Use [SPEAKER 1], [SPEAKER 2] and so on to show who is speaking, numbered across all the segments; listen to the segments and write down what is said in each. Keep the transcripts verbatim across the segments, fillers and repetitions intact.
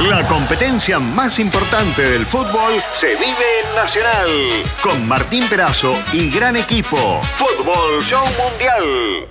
[SPEAKER 1] La competencia más importante del fútbol se vive en Nacional. Con Martín Perazo y gran equipo. Fútbol Show Mundial.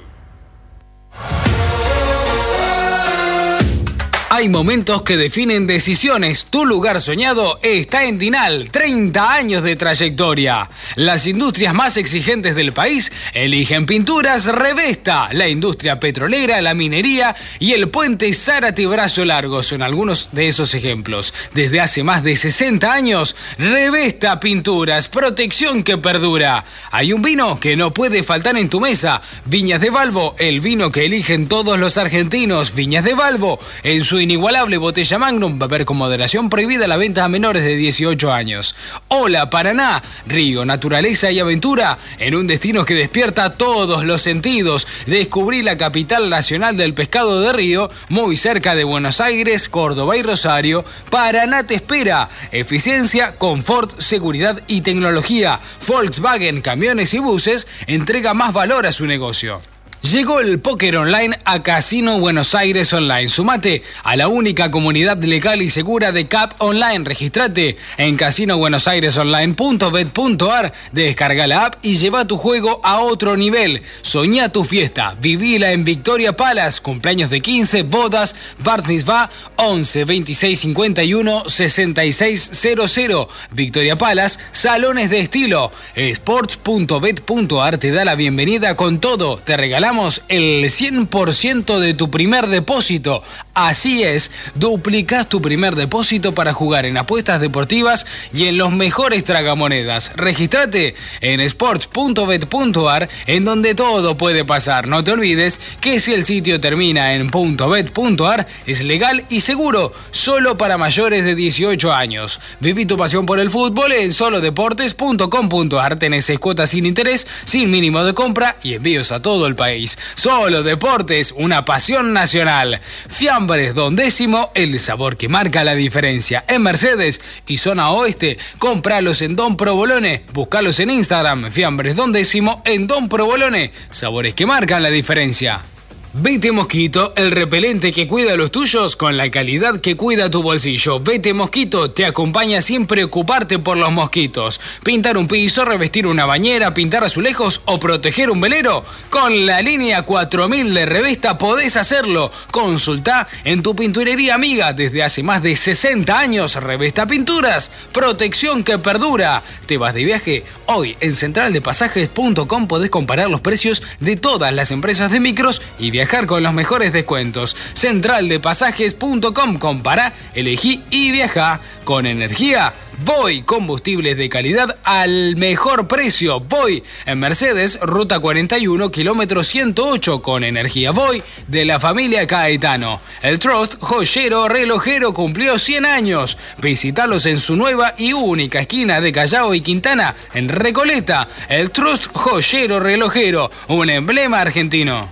[SPEAKER 2] Hay momentos que definen decisiones. Tu lugar soñado está en Dinal. treinta años de trayectoria. Las industrias más exigentes del país eligen Pinturas Revesta. La industria petrolera, la minería y el puente Zárate Brazo Largo son algunos de esos ejemplos. Desde hace más de sesenta años, Revesta Pinturas, protección que perdura. Hay un vino que no puede faltar en tu mesa. Viñas de Balbo, el vino que eligen todos los argentinos. Viñas de Balbo, en su inigualable botella Magnum, beber con moderación, prohibida la venta a menores de dieciocho años. Hola Paraná, río, naturaleza y aventura en un destino que despierta todos los sentidos. Descubrí la capital nacional del pescado de río, muy cerca de Buenos Aires, Córdoba y Rosario. Paraná te espera. Eficiencia, confort, seguridad y tecnología. Volkswagen Camiones y Buses entrega más valor a su negocio. Llegó el póker online a Casino Buenos Aires Online. Sumate a la única comunidad legal y segura de C A P Online. Registrate en casino buenos aires online punto bet punto ar. Descarga la app y lleva tu juego a otro nivel. Soñá tu fiesta. Vivila en Victoria Palace. Cumpleaños de quince, bodas, bar mitzvah, once, veintiséis, cincuenta y uno, sesenta y seis cero cero. Victoria Palace, salones de estilo. sports punto bet punto ar te da la bienvenida con todo. Te regalamos el cien por ciento de tu primer depósito. Así es, duplicás tu primer depósito para jugar en apuestas deportivas y en los mejores tragamonedas. Registrate en sports punto bet punto ar, en donde todo puede pasar. No te olvides que si el sitio termina en .bet punto ar es legal y seguro, solo para mayores de dieciocho años. Viví tu pasión por el fútbol en solo deportes punto com punto ar. Tenés seis cuotas sin interés, sin mínimo de compra y envíos a todo el país. Solo Deportes, una pasión nacional. Fiambres Don Décimo, el sabor que marca la diferencia. En Mercedes y zona oeste, cómpralos en Don Provolone. Búscalos en Instagram, Fiambres Don Décimo en Don Provolone. Sabores que marcan la diferencia. Vete Mosquito, el repelente que cuida a los tuyos con la calidad que cuida tu bolsillo. Vete Mosquito te acompaña sin preocuparte por los mosquitos. Pintar un piso, revestir una bañera, pintar azulejos o proteger un velero. Con la línea cuatro mil de Revesta podés hacerlo. Consultá en tu pinturería amiga desde hace más de sesenta años. Revesta Pinturas, protección que perdura. ¿Te vas de viaje? Hoy en central de pasajes punto com podés comparar los precios de todas las empresas de micros y viajar con los mejores descuentos. central de pasajes punto com. Compará, elegí y viajá. Con energía, Voy. Combustibles de calidad al mejor precio. Voy. En Mercedes, ruta cuarenta y uno, kilómetro ciento ocho. Con energía Voy de la familia Caetano. El Trust, joyero relojero, cumplió cien años. Visítalos en su nueva y única esquina de Callao y Quintana, en Recoleta. El Trust, joyero relojero, un emblema argentino.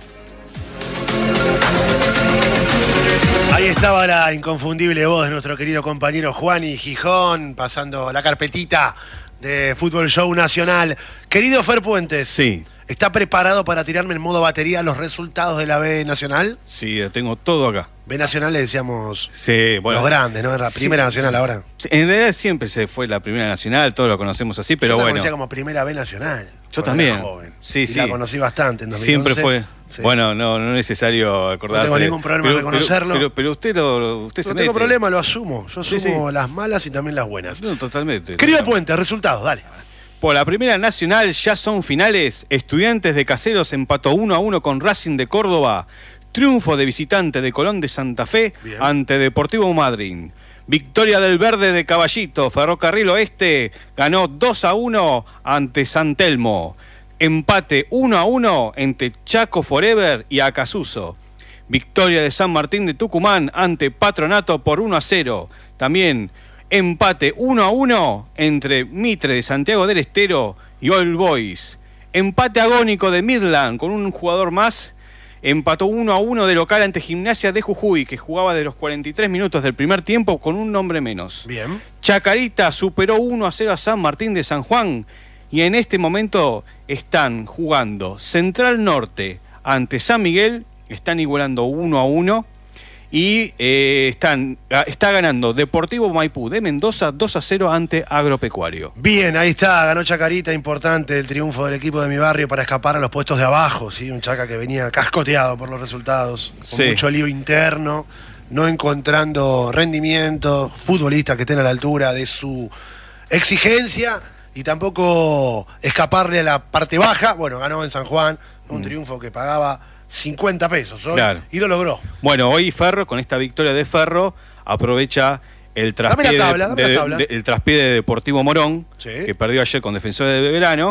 [SPEAKER 3] Ahí estaba la inconfundible voz de nuestro querido compañero Juani Gijón, pasando la carpetita de Fútbol Show Nacional. Querido Fer Puentes,
[SPEAKER 4] sí.
[SPEAKER 3] ¿Está preparado para tirarme en modo batería los resultados de la B Nacional?
[SPEAKER 4] Sí, tengo todo acá.
[SPEAKER 3] B Nacional le decíamos
[SPEAKER 4] sí, bueno,
[SPEAKER 3] los grandes, ¿no? La primera sí. Nacional ahora.
[SPEAKER 4] En realidad siempre se fue la primera Nacional, todos lo conocemos así, pero
[SPEAKER 3] Yo
[SPEAKER 4] bueno.
[SPEAKER 3] Yo la conocía como primera B Nacional.
[SPEAKER 4] Yo también.
[SPEAKER 3] Joven.
[SPEAKER 4] Sí,
[SPEAKER 3] y
[SPEAKER 4] sí.
[SPEAKER 3] la conocí bastante en dos mil once.
[SPEAKER 4] Siempre fue. Sí. Bueno, no, no es necesario acordarse.
[SPEAKER 3] No tengo ningún problema
[SPEAKER 4] pero,
[SPEAKER 3] en reconocerlo.
[SPEAKER 4] Pero, pero, pero usted lo usted
[SPEAKER 3] no
[SPEAKER 4] se
[SPEAKER 3] tengo
[SPEAKER 4] mete.
[SPEAKER 3] problema, lo asumo. Yo asumo
[SPEAKER 4] sí, sí.
[SPEAKER 3] las malas y también las buenas.
[SPEAKER 4] No, totalmente.
[SPEAKER 3] Querido
[SPEAKER 4] no.
[SPEAKER 3] Puente, resultados, dale.
[SPEAKER 4] Por la primera nacional ya son finales. Estudiantes de Caseros empató uno a uno con Racing de Córdoba. Triunfo de visitante de Colón de Santa Fe Bien. ante Deportivo Madryn. Victoria del Verde de Caballito. Ferrocarril Oeste ganó dos a uno ante San Telmo. Empate uno a uno entre Chaco Forever y Acasuso. Victoria de San Martín de Tucumán ante Patronato por uno a cero. También empate uno a uno entre Mitre de Santiago del Estero y All Boys. Empate agónico de Midland con un jugador más. Empató uno a uno de local ante Gimnasia de Jujuy, que jugaba de los cuarenta y tres minutos del primer tiempo con un hombre menos.
[SPEAKER 3] Bien.
[SPEAKER 4] Chacarita superó uno a cero a San Martín de San Juan. Y en este momento están jugando Central Norte ante San Miguel, están igualando uno a uno. Y eh, están, está ganando Deportivo Maipú de Mendoza dos a cero ante Agropecuario.
[SPEAKER 3] Bien, ahí está, ganó Chacarita, importante el triunfo del equipo de mi barrio para escapar a los puestos de abajo, ¿sí? Un Chaca que venía cascoteado por los resultados, con
[SPEAKER 4] sí.
[SPEAKER 3] mucho lío interno, no encontrando rendimiento, futbolistas que estén a la altura de su exigencia y tampoco escaparle a la parte baja. Bueno, ganó en San Juan, un mm. triunfo que pagaba cincuenta pesos hoy, claro. y lo logró.
[SPEAKER 4] Bueno, hoy Ferro, con esta victoria de Ferro, aprovecha el traspié,
[SPEAKER 3] dame la tabla,
[SPEAKER 4] de,
[SPEAKER 3] dame
[SPEAKER 4] de,
[SPEAKER 3] la tabla.
[SPEAKER 4] De, el traspié de Deportivo Morón,
[SPEAKER 3] sí.
[SPEAKER 4] que perdió ayer con Defensores de Belgrano,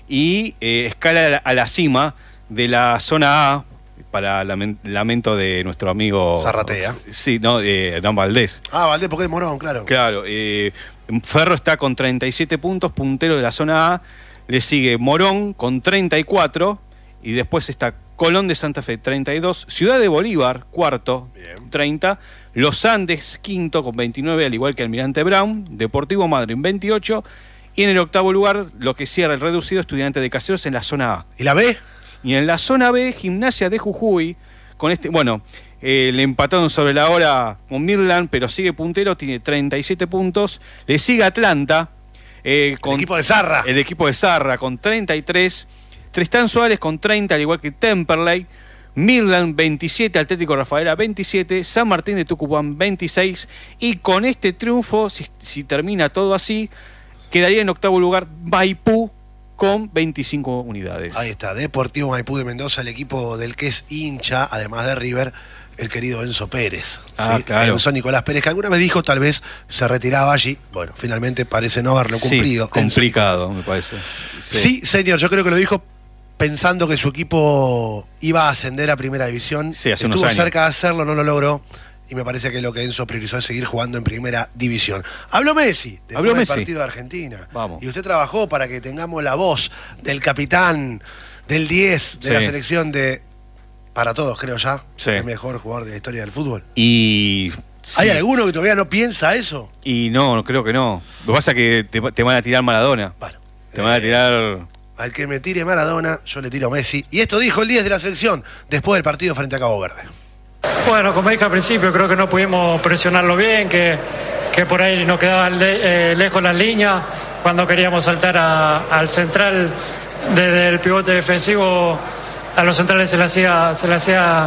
[SPEAKER 4] y eh, escala a la, a la cima de la zona A, para lamento de nuestro amigo
[SPEAKER 3] Zarratea.
[SPEAKER 4] Sí, no, eh, Dan Valdés.
[SPEAKER 3] Ah, Valdés, porque es Morón, claro.
[SPEAKER 4] Claro, eh, Ferro está con treinta y siete puntos, puntero de la zona A, le sigue Morón con treinta y cuatro, y después está Colón de Santa Fe, treinta y dos. Ciudad de Bolívar, cuarto, bien. treinta. Los Andes, quinto, con veintinueve, al igual que Almirante Brown. Deportivo Madryn, veintiocho. Y en el octavo lugar, lo que cierra el reducido, Estudiante de Caseros en la zona A.
[SPEAKER 3] ¿Y la B?
[SPEAKER 4] Y en la zona B, Gimnasia de Jujuy, con este, bueno, eh, le empataron sobre la hora con Midland, pero sigue puntero, tiene treinta y siete puntos. Le sigue Atlanta. Eh, con
[SPEAKER 3] el equipo de Zarra.
[SPEAKER 4] El equipo de Zarra, con treinta y tres. Tristán Suárez con treinta, al igual que Temperley. Midland veintisiete, Atlético Rafaela veintisiete, San Martín de Tucumán veintiséis. Y con este triunfo, si, si termina todo así, quedaría en octavo lugar Maipú con veinticinco unidades.
[SPEAKER 3] Ahí está, Deportivo Maipú de Mendoza, el equipo del que es hincha, además de River, el querido Enzo Pérez.
[SPEAKER 4] Ah,
[SPEAKER 3] ¿sí?
[SPEAKER 4] claro.
[SPEAKER 3] Enzo Nicolás Pérez, que alguna vez dijo tal vez se retiraba allí. Bueno, finalmente parece no haberlo cumplido.
[SPEAKER 4] Sí, complicado, me parece.
[SPEAKER 3] Sí. sí, señor, yo creo que lo dijo pensando que su equipo iba a ascender a Primera División.
[SPEAKER 4] Sí, hace
[SPEAKER 3] Estuvo
[SPEAKER 4] unos años.
[SPEAKER 3] cerca de hacerlo, no lo logró. Y me parece que lo que Enzo priorizó es seguir jugando en Primera División. Habló Messi después
[SPEAKER 4] Habló
[SPEAKER 3] del
[SPEAKER 4] Messi.
[SPEAKER 3] partido de Argentina.
[SPEAKER 4] Vamos.
[SPEAKER 3] Y usted trabajó para que tengamos la voz del capitán, del diez de
[SPEAKER 4] sí.
[SPEAKER 3] la selección de, para todos creo ya,
[SPEAKER 4] sí.
[SPEAKER 3] el mejor jugador de la historia del fútbol.
[SPEAKER 4] Y...
[SPEAKER 3] ¿Hay
[SPEAKER 4] sí.
[SPEAKER 3] alguno que todavía no piensa eso?
[SPEAKER 4] Y no, creo que no. Lo que pasa es que te, te van a tirar Maradona.
[SPEAKER 3] Bueno.
[SPEAKER 4] Te van a
[SPEAKER 3] eh,
[SPEAKER 4] tirar...
[SPEAKER 3] Al que me tire Maradona, yo le tiro Messi. Y esto dijo el diez de la selección después del partido frente a Cabo Verde.
[SPEAKER 5] Bueno, como dije al principio, creo que no pudimos presionarlo bien, que, que por ahí nos quedaban le, eh, lejos las líneas. Cuando queríamos saltar a, al central desde el pivote defensivo, a los centrales se le hacía, se le hacía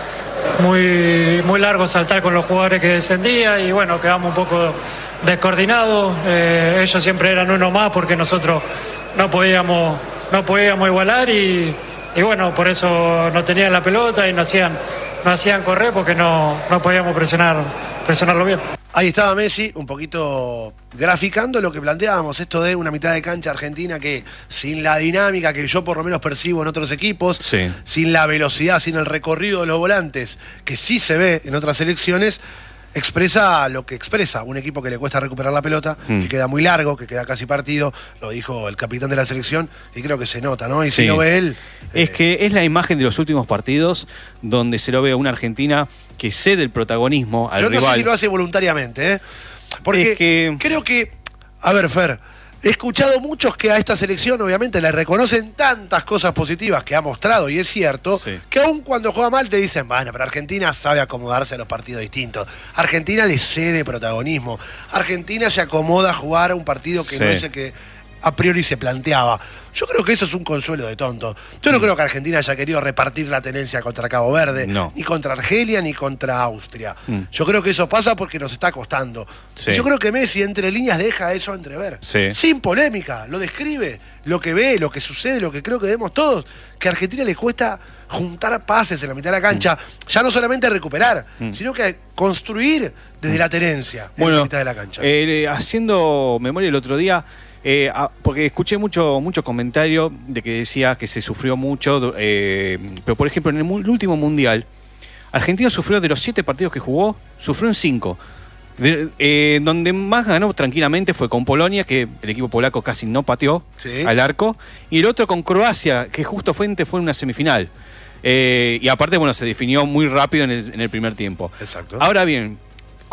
[SPEAKER 5] muy, muy largo saltar con los jugadores que descendían y bueno, quedamos un poco descoordinados. Eh, ellos siempre eran uno más porque nosotros no podíamos, no podíamos igualar y, y bueno, por eso no tenían la pelota y no hacían... no hacían correr porque no, no podíamos presionar, presionarlo bien.
[SPEAKER 3] Ahí estaba Messi, un poquito graficando lo que planteábamos, esto de una mitad de cancha argentina que sin la dinámica que yo por lo menos percibo en otros equipos,
[SPEAKER 4] sí.
[SPEAKER 3] sin la velocidad, sin el recorrido de los volantes, que sí se ve en otras selecciones, expresa lo que expresa un equipo que le cuesta recuperar la pelota, mm. que queda muy largo, que queda casi partido, lo dijo el capitán de la selección, y creo que se nota, ¿no? Y
[SPEAKER 4] sí.
[SPEAKER 3] si no ve él...
[SPEAKER 4] Es
[SPEAKER 3] eh...
[SPEAKER 4] que es la imagen de los últimos partidos donde se lo ve a una Argentina que cede el protagonismo al
[SPEAKER 3] Yo
[SPEAKER 4] rival.
[SPEAKER 3] no sé si lo hace voluntariamente, ¿eh? Porque
[SPEAKER 4] es que...
[SPEAKER 3] creo que... A ver, Fer... He escuchado muchos que a esta selección obviamente le reconocen tantas cosas positivas que ha mostrado, y es cierto,
[SPEAKER 4] sí.
[SPEAKER 3] que aún cuando juega mal te dicen, bueno, pero Argentina sabe acomodarse a los partidos distintos. Argentina le cede protagonismo. Argentina se acomoda a jugar a un partido que
[SPEAKER 4] sí.
[SPEAKER 3] no es el que a priori se planteaba. Yo creo que eso es un consuelo de tonto. Yo no mm. creo que Argentina haya querido repartir la tenencia contra Cabo Verde,
[SPEAKER 4] no.
[SPEAKER 3] ni contra Argelia, ni contra Austria. Mm. Yo creo que eso pasa porque nos está costando.
[SPEAKER 4] Sí.
[SPEAKER 3] Yo creo que Messi entre líneas deja eso entrever.
[SPEAKER 4] Sí.
[SPEAKER 3] Sin polémica, lo describe, lo que ve, lo que sucede, lo que creo que vemos todos, que a Argentina le cuesta juntar pases en la mitad de la cancha, mm. ya no solamente recuperar, mm. sino que construir desde mm. la tenencia en
[SPEAKER 4] bueno,
[SPEAKER 3] la mitad de la cancha.
[SPEAKER 4] Eh, haciendo memoria el otro día, Eh, porque escuché mucho mucho comentario de que decía que se sufrió mucho, eh, pero por ejemplo en el, el último mundial Argentina sufrió de los siete partidos que jugó, sufrió en cinco. De, eh, donde más ganó tranquilamente fue con Polonia, que el equipo polaco casi no pateó
[SPEAKER 3] sí.
[SPEAKER 4] al arco, y el otro con Croacia, que justo frente fue en una semifinal. Eh, y aparte, bueno, se definió muy rápido en el, en el primer tiempo.
[SPEAKER 3] Exacto.
[SPEAKER 4] Ahora bien,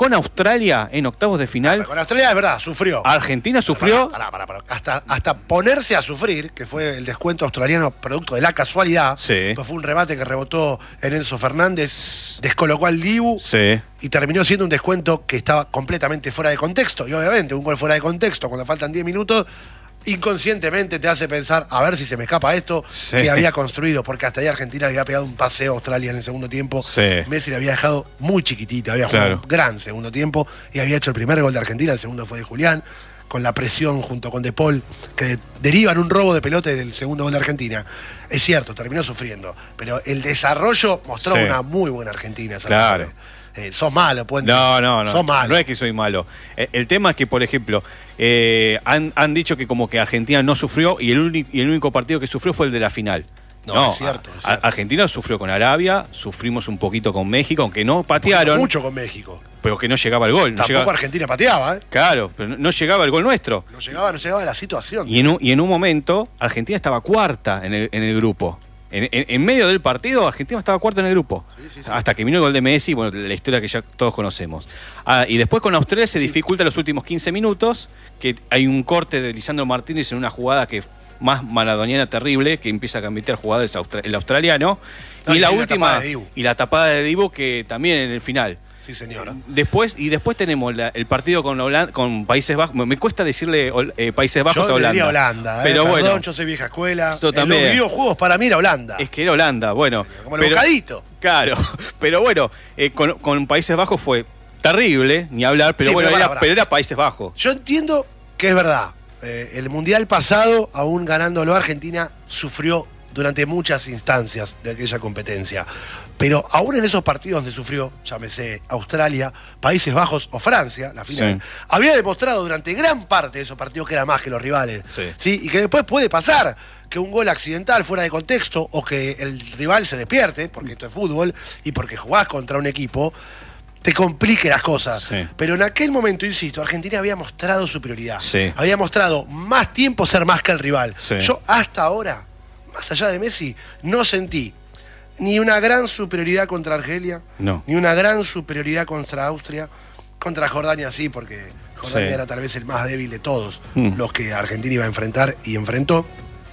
[SPEAKER 4] con Australia en octavos de final.
[SPEAKER 3] Ah, con Australia es verdad, sufrió.
[SPEAKER 4] Argentina sufrió.
[SPEAKER 3] Pará, pará, pará, pará. Hasta, hasta ponerse a sufrir, que fue el descuento australiano producto de la casualidad.
[SPEAKER 4] Sí.
[SPEAKER 3] Pues fue un remate que rebotó en Enzo Fernández, descolocó al Dibu.
[SPEAKER 4] Sí.
[SPEAKER 3] Y terminó siendo un descuento que estaba completamente fuera de contexto. Y obviamente, un gol fuera de contexto, cuando faltan diez minutos, inconscientemente te hace pensar, a ver si se me escapa esto,
[SPEAKER 4] sí.
[SPEAKER 3] que había construido, porque hasta ahí Argentina le había pegado un paseo a Australia en el segundo tiempo.
[SPEAKER 4] Sí.
[SPEAKER 3] Messi le había dejado muy chiquitita, había
[SPEAKER 4] claro.
[SPEAKER 3] jugado un gran segundo tiempo y había hecho el primer gol de Argentina, el segundo fue de Julián, con la presión junto con De Paul, que derivan un robo de pelota del segundo gol de Argentina. Es cierto, terminó sufriendo, pero el desarrollo mostró sí. una muy buena Argentina. Esa
[SPEAKER 4] claro.
[SPEAKER 3] tarde. Eh, sos malo, Puente.
[SPEAKER 4] No, no, no.
[SPEAKER 3] Sos malo.
[SPEAKER 4] No es que soy malo. Eh, el tema es que, por ejemplo, eh, han, han dicho que como que Argentina no sufrió y el, único, y el único partido que sufrió fue el de la final.
[SPEAKER 3] No,
[SPEAKER 4] no
[SPEAKER 3] es cierto, es
[SPEAKER 4] a,
[SPEAKER 3] cierto.
[SPEAKER 4] Argentina sufrió con Arabia, sufrimos un poquito con México, aunque no patearon.
[SPEAKER 3] Mucho con México.
[SPEAKER 4] Pero que no llegaba el gol. No
[SPEAKER 3] Tampoco
[SPEAKER 4] llegaba...
[SPEAKER 3] Argentina pateaba, ¿eh?
[SPEAKER 4] Claro, pero no, no llegaba el gol nuestro.
[SPEAKER 3] No llegaba, no llegaba la situación.
[SPEAKER 4] Y en un, y en un momento, Argentina estaba cuarta en el, en el grupo. En, en, en medio del partido, Argentina estaba cuarta en el grupo. Sí, sí, sí. Hasta que vino el gol de Messi, bueno, la historia que ya todos conocemos. Ah, y después con Australia se sí. dificulta los últimos quince minutos, que hay un corte de Lisandro Martínez en una jugada que más maradoniana terrible, que empieza a cambiar jugadas el australiano. No, y, y la última, la y la tapada de Dibu, que también en el final.
[SPEAKER 3] Sí, señora.
[SPEAKER 4] Después, y después tenemos la, el partido con Holanda, con Países Bajos. Me cuesta decirle eh, Países Bajos
[SPEAKER 3] yo
[SPEAKER 4] a Holanda.
[SPEAKER 3] Yo Holanda, eh.
[SPEAKER 4] Pero
[SPEAKER 3] Perdón,
[SPEAKER 4] bueno,
[SPEAKER 3] yo soy vieja escuela.
[SPEAKER 4] Esto
[SPEAKER 3] en
[SPEAKER 4] también.
[SPEAKER 3] los videojuegos para mí era Holanda.
[SPEAKER 4] Es que era Holanda, bueno.
[SPEAKER 3] Sí, como el
[SPEAKER 4] pero,
[SPEAKER 3] bocadito.
[SPEAKER 4] Claro, pero bueno, eh, con, con Países Bajos fue terrible, ni hablar, pero
[SPEAKER 3] sí,
[SPEAKER 4] bueno,
[SPEAKER 3] pero,
[SPEAKER 4] era,
[SPEAKER 3] para, para.
[SPEAKER 4] pero era Países Bajos.
[SPEAKER 3] Yo entiendo que es verdad. Eh, el Mundial pasado, aún ganándolo, Argentina sufrió durante muchas instancias de aquella competencia. Pero aún en esos partidos donde sufrió, llámese Australia, Países Bajos o Francia, la final, sí. había demostrado durante gran parte de esos partidos que era más que los rivales.
[SPEAKER 4] Sí.
[SPEAKER 3] ¿Sí? Y que después puede pasar que un gol accidental fuera de contexto o que el rival se despierte, porque esto es fútbol, y porque jugás contra un equipo, te complique las cosas.
[SPEAKER 4] Sí.
[SPEAKER 3] Pero en aquel momento, insisto, Argentina había mostrado superioridad.
[SPEAKER 4] Sí.
[SPEAKER 3] Había mostrado más tiempo ser más que el rival.
[SPEAKER 4] Sí.
[SPEAKER 3] Yo hasta ahora, más allá de Messi, no sentí ni una gran superioridad contra Argelia,
[SPEAKER 4] no.
[SPEAKER 3] ni una gran superioridad contra Austria. Contra Jordania sí, porque Jordania sí. era tal vez el más débil de todos mm. los que Argentina iba a enfrentar y enfrentó.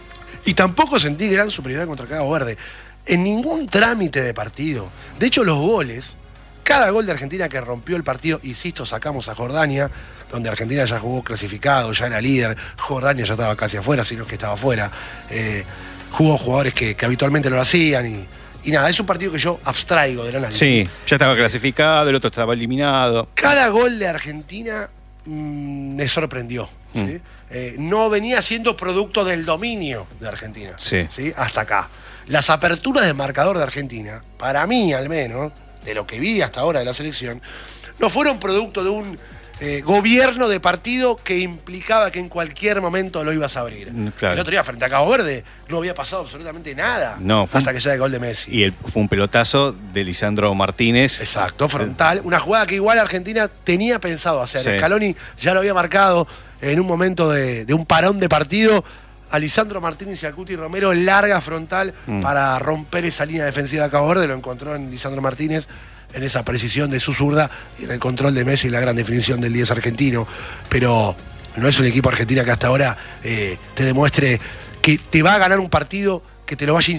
[SPEAKER 3] Y tampoco sentí gran superioridad contra Cabo Verde. En ningún trámite de partido. De hecho, los goles, cada gol de Argentina que rompió el partido, insisto, sacamos a Jordania, donde Argentina ya jugó clasificado, ya era líder, Jordania ya estaba casi afuera, sino que estaba afuera. Eh, jugó jugadores que, que habitualmente no lo hacían y... Y nada, es un partido que yo abstraigo del análisis.
[SPEAKER 4] Sí, ya estaba clasificado, el otro estaba eliminado.
[SPEAKER 3] Cada gol de Argentina mmm, me sorprendió. Mm. ¿sí? Eh, no venía siendo producto del dominio de Argentina.
[SPEAKER 4] Sí.
[SPEAKER 3] ¿sí? Hasta acá. Las aperturas de marcador de Argentina, para mí al menos, de lo que vi hasta ahora de la selección, no fueron producto de un eh, gobierno de partido que implicaba que en cualquier momento lo ibas a abrir.
[SPEAKER 4] Claro.
[SPEAKER 3] El otro día frente a Cabo Verde no había pasado absolutamente nada
[SPEAKER 4] no,
[SPEAKER 3] hasta
[SPEAKER 4] un,
[SPEAKER 3] que llega el gol de Messi.
[SPEAKER 4] Y el, fue un pelotazo de Lisandro Martínez.
[SPEAKER 3] Exacto, frontal. Una jugada que igual Argentina tenía pensado hacer.
[SPEAKER 4] Sí.
[SPEAKER 3] Scaloni ya lo había marcado en un momento de, de un parón de partido. A Lisandro Martínez y a Cuti Romero larga frontal mm. para romper esa línea defensiva de Cabo Verde. Lo encontró en Lisandro Martínez, en esa precisión de su zurda y en el control de Messi y la gran definición del diez argentino. Pero no es un equipo argentino que hasta ahora eh, te demuestre que te va a ganar un partido, que te lo vaya